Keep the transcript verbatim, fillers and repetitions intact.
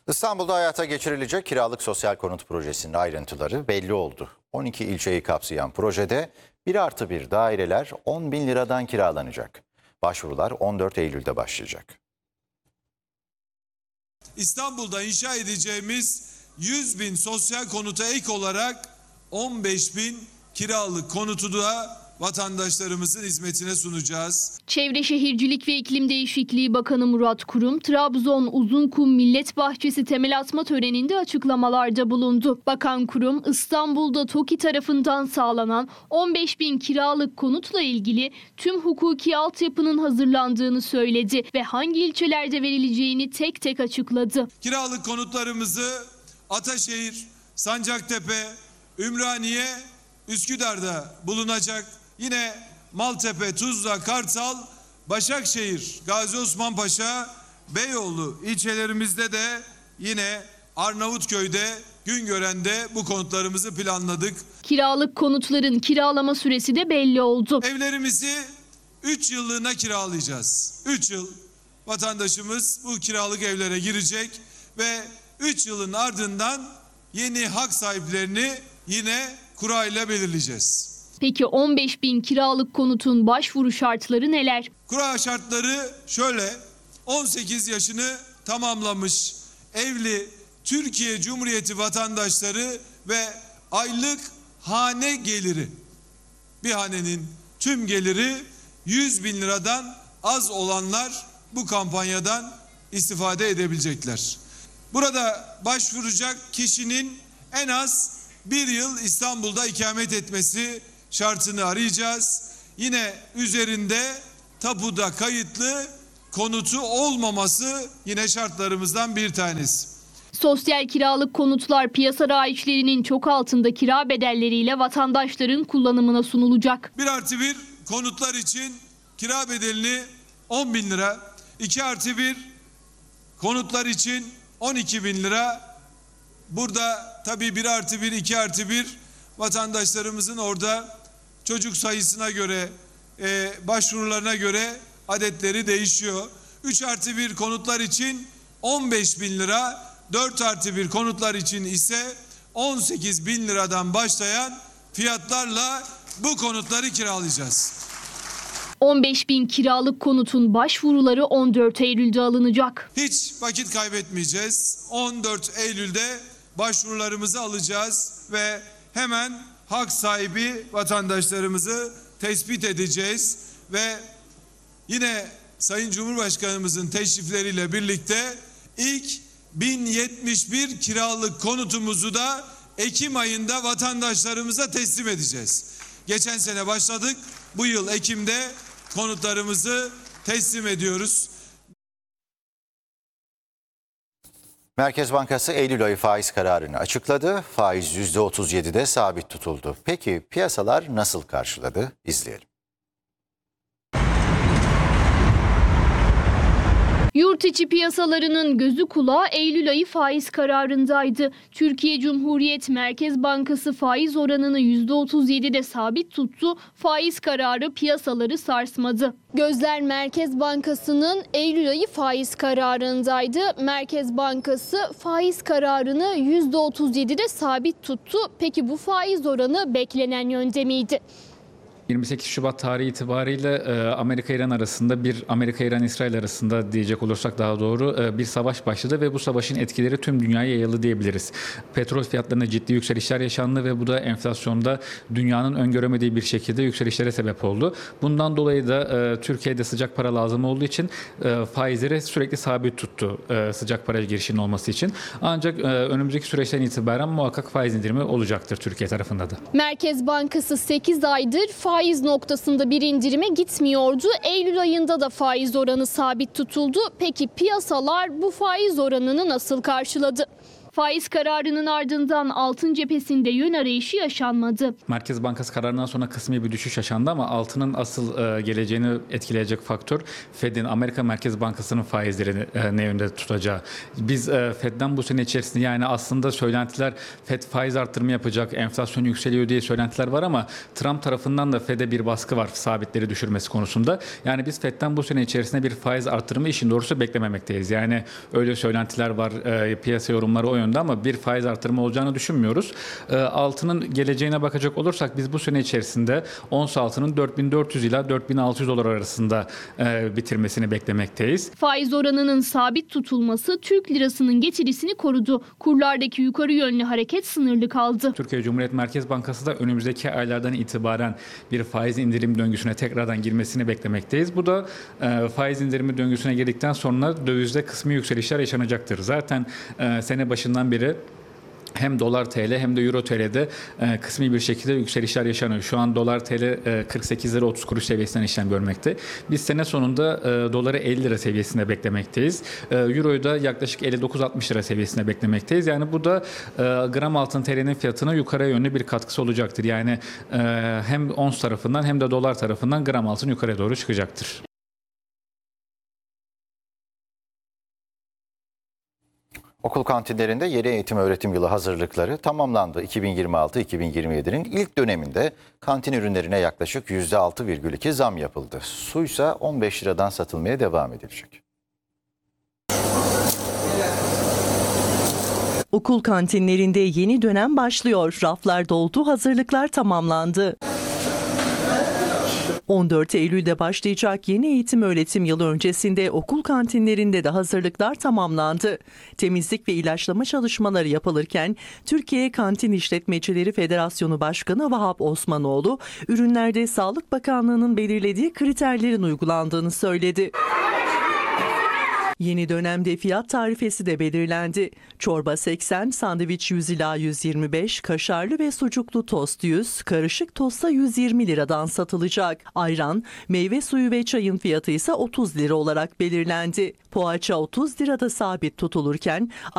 İstanbul'da hayata geçirilecek kiralık sosyal konut projesinin ayrıntıları belli oldu. on iki ilçeyi kapsayan projede bir artı bir daireler on bin liradan kiralanacak. Başvurular on dört Eylül'de başlayacak. İstanbul'da inşa edeceğimiz yüz bin sosyal konuta ek olarak on beş bin kiralık konutu da vatandaşlarımızın hizmetine sunacağız. Çevre Şehircilik ve İklim Değişikliği Bakanı Murat Kurum, Trabzon Uzunkum Millet Bahçesi temel atma töreninde açıklamalarda bulundu. Bakan Kurum, İstanbul'da TOKİ tarafından sağlanan on beş bin kiralık konutla ilgili tüm hukuki altyapının hazırlandığını söyledi ve hangi ilçelerde verileceğini tek tek açıkladı. Kiralık konutlarımızı Ataşehir, Sancaktepe, Ümraniye, Üsküdar'da bulunacak. Yine Maltepe, Tuzla, Kartal, Başakşehir, Gazi Osman Paşa, Beyoğlu ilçelerimizde de yine Arnavutköy'de, Güngören'de bu konutlarımızı planladık. Kiralık konutların kiralama süresi de belli oldu. Evlerimizi üç yıllığına kiralayacağız. üç yıl vatandaşımız bu kiralık evlere girecek ve üç yılın ardından yeni hak sahiplerini yine kurayla belirleyeceğiz. Peki on beş bin kiralık konutun başvuru şartları neler? Kura şartları şöyle: on sekiz yaşını tamamlamış, evli, Türkiye Cumhuriyeti vatandaşları ve aylık hane geliri, bir hanenin tüm geliri yüz bin liradan az olanlar bu kampanyadan istifade edebilecekler. Burada başvuracak kişinin en az bir yıl İstanbul'da ikamet etmesi şartını arayacağız. Yine üzerinde tapuda kayıtlı konutu olmaması yine şartlarımızdan bir tanesi. Sosyal kiralık konutlar piyasa raiçlerinin çok altında kira bedelleriyle vatandaşların kullanımına sunulacak. Bir artı bir konutlar için kira bedelini on bin lira, iki artı bir konutlar için on iki bin lira. Burada tabii bir artı bir, iki artı bir vatandaşlarımızın orada çocuk sayısına göre, e, başvurularına göre adetleri değişiyor. üç artı bir konutlar için on beş bin lira, dört artı bir konutlar için ise on sekiz bin liradan başlayan fiyatlarla bu konutları kiralayacağız. on beş bin kiralık konutun başvuruları on dört Eylül'de alınacak. Hiç vakit kaybetmeyeceğiz. on dört Eylül'de başvurularımızı alacağız ve hemen hak sahibi vatandaşlarımızı tespit edeceğiz ve yine Sayın Cumhurbaşkanımızın teşrifleriyle birlikte ilk bin yetmiş bir kiralık konutumuzu da Ekim ayında vatandaşlarımıza teslim edeceğiz. Geçen sene başladık. Bu yıl Ekim'de konutlarımızı teslim ediyoruz. Merkez Bankası Eylül ayı faiz kararını açıkladı. Faiz yüzde otuz yedide sabit tutuldu. Peki piyasalar nasıl karşıladı? İzleyelim. Yurt içi piyasalarının gözü kulağı Eylül ayı faiz kararındaydı. Türkiye Cumhuriyet Merkez Bankası faiz oranını yüzde otuz yedide sabit tuttu. Faiz kararı piyasaları sarsmadı. Gözler Merkez Bankası'nın Eylül ayı faiz kararındaydı. Merkez Bankası faiz kararını yüzde otuz yedide sabit tuttu. Peki bu faiz oranı beklenen yönde miydi? yirmi sekiz Şubat tarihi itibariyle Amerika-İran arasında bir Amerika-İran-İsrail arasında diyecek olursak daha doğru bir savaş başladı ve bu savaşın etkileri tüm dünyaya yayıldı diyebiliriz. Petrol fiyatlarında ciddi yükselişler yaşandı ve bu da enflasyonda dünyanın öngöremediği bir şekilde yükselişlere sebep oldu. Bundan dolayı da Türkiye'de sıcak para lazım olduğu için faizleri sürekli sabit tuttu sıcak para girişinin olması için. Ancak önümüzdeki süreçten itibaren muhakkak faiz indirimi olacaktır Türkiye tarafında da. Merkez Bankası sekiz aydır faiz Faiz noktasında bir indirime gitmiyordu. Eylül ayında da faiz oranı sabit tutuldu. Peki piyasalar bu faiz oranını nasıl karşıladı? Faiz kararının ardından altın cephesinde yön arayışı yaşanmadı. Merkez Bankası kararından sonra kısmi bir düşüş yaşandı ama altının asıl e, geleceğini etkileyecek faktör Fed'in, Amerika Merkez Bankası'nın faizlerini e, ne yönde tutacağı. Biz e, Fed'den bu sene içerisinde, yani aslında söylentiler Fed faiz arttırımı yapacak, enflasyon yükseliyor diye söylentiler var ama Trump tarafından da Fed'e bir baskı var sabitleri düşürmesi konusunda. Yani biz Fed'den bu sene içerisinde bir faiz arttırımı işin doğrusu beklememekteyiz. Yani öyle söylentiler var, e, piyasa yorumları o yönde ama bir faiz arttırımı olacağını düşünmüyoruz. E, altının geleceğine bakacak olursak biz bu sene içerisinde ons altının dört bin dört yüz ila dört bin altı yüz dolar arasında e, bitirmesini beklemekteyiz. Faiz oranının sabit tutulması Türk lirasının getirisini korudu. Kurlardaki yukarı yönlü hareket sınırlı kaldı. Türkiye Cumhuriyet Merkez Bankası da önümüzdeki aylardan itibaren bir faiz indirim döngüsüne tekrardan girmesini beklemekteyiz. Bu da e, faiz indirimi döngüsüne girdikten sonra dövizde kısmi yükselişler yaşanacaktır. Zaten e, sene başından beri hem dolar T L hem de euro T L'de e, kısmi bir şekilde yükselişler yaşanıyor. Şu an dolar T L e, kırk sekiz lira otuz kuruş seviyesinden işlem görmekte. Biz sene sonunda e, doları elli lira seviyesinde beklemekteyiz. E, Euro'yu da yaklaşık elli dokuz altmış lira seviyesinde beklemekteyiz. Yani bu da e, gram altın T L'nin fiyatına yukarı yönlü bir katkısı olacaktır. Yani e, hem ons tarafından hem de dolar tarafından gram altın yukarıya doğru çıkacaktır. Okul kantinlerinde yeni eğitim öğretim yılı hazırlıkları tamamlandı. iki bin yirmi altı iki bin yirmi yedi'nin ilk döneminde kantin ürünlerine yaklaşık yüzde altı virgül iki zam yapıldı. Suysa on beş liradan satılmaya devam edilecek. Okul kantinlerinde yeni dönem başlıyor. Raflar doldu, hazırlıklar tamamlandı. on dört Eylül'de başlayacak yeni eğitim öğretim yılı öncesinde okul kantinlerinde de hazırlıklar tamamlandı. Temizlik ve ilaçlama çalışmaları yapılırken Türkiye Kantin İşletmecileri Federasyonu Başkanı Vahap Osmanoğlu, ürünlerde Sağlık Bakanlığı'nın belirlediği kriterlerin uygulandığını söyledi. Yeni dönemde fiyat tarifesi de belirlendi. Çorba seksen, sandviç yüz ila yüz yirmi beş, kaşarlı ve sucuklu tost yüz, karışık tosta yüz yirmi liradan satılacak. Ayran, meyve suyu ve çayın fiyatı ise otuz lira olarak belirlendi. Poğaça otuz lirada sabit tutulurken